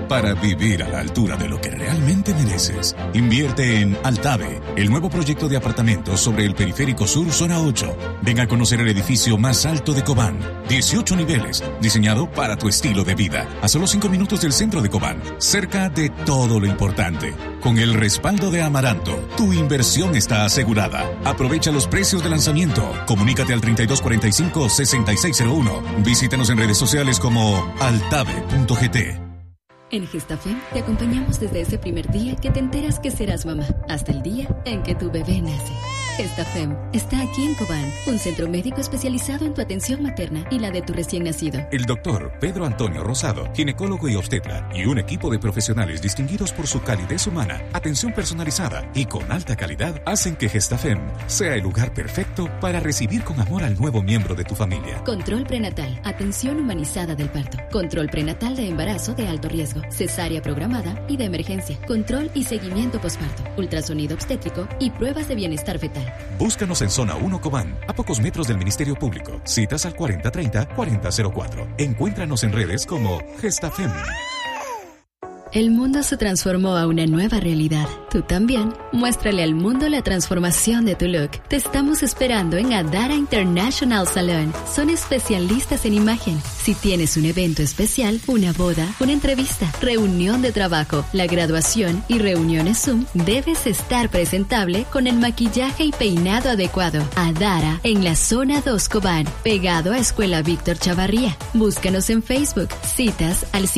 para vivir a la altura de lo que realmente mereces. Invierte en Altave, el nuevo proyecto de apartamentos sobre el Periférico Sur, Zona 8. Ven a conocer el edificio más alto de Cobán. 18 niveles, diseñado para tu estilo de vida. A solo 5 minutos del centro de Cobán, cerca de todo lo importante. Con el respaldo de Amaranto, tu inversión está asegurada. Aprovecha los precios de lanzamiento. Comunícate al 3245-6601. Visítanos en redes sociales como altave.gt. En Gestafem te acompañamos desde ese primer día que te enteras que serás mamá, hasta el día en que tu bebé nace. Gestafem está aquí en Cobán, un centro médico especializado en tu atención materna y la de tu recién nacido. El doctor Pedro Antonio Rosado, ginecólogo y obstetra, y un equipo de profesionales distinguidos por su calidez humana, atención personalizada y con alta calidad, hacen que Gestafem sea el lugar perfecto para recibir con amor al nuevo miembro de tu familia. Control prenatal, atención humanizada del parto, control prenatal de embarazo de alto riesgo, cesárea programada y de emergencia, control y seguimiento posparto, ultrasonido obstétrico y pruebas de bienestar fetal. Búscanos en Zona 1 Cobán, a pocos metros del Ministerio Público. Citas al 4030-4004. Encuéntranos en redes como Gestafem. El mundo se transformó a una nueva realidad. Tú también. Muéstrale al mundo la transformación de tu look. Te estamos esperando en Adara International Salon. Son especialistas en imagen. Si tienes un evento especial, una boda, una entrevista, reunión de trabajo, la graduación y reuniones Zoom, debes estar presentable con el maquillaje y peinado adecuado. Adara en la zona 2 Cobán, pegado a Escuela Víctor Chavarría. Búscanos en Facebook. Citas al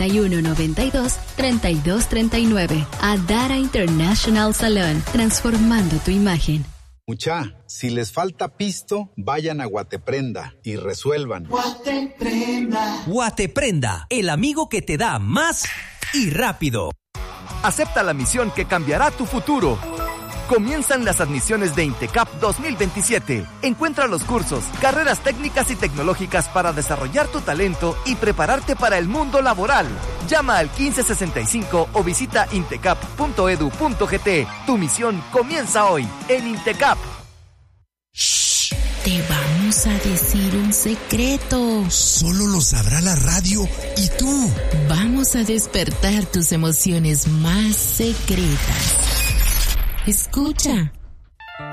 5192-3239. Adara International Salon, transformando tu imagen. Mucha, si les falta pisto, vayan a Guateprenda y resuelvan. Guateprenda. Guateprenda, el amigo que te da más y rápido. Acepta la misión que cambiará tu futuro. Comienzan las admisiones de INTECAP 2027. Encuentra los cursos, carreras técnicas y tecnológicas para desarrollar tu talento y prepararte para el mundo laboral. Llama al 1565 o visita intecap.edu.gt. Tu misión comienza hoy en INTECAP. Shh, te vamos a decir un secreto. Solo lo sabrá la radio y tú. Vamos a despertar tus emociones más secretas. Escucha.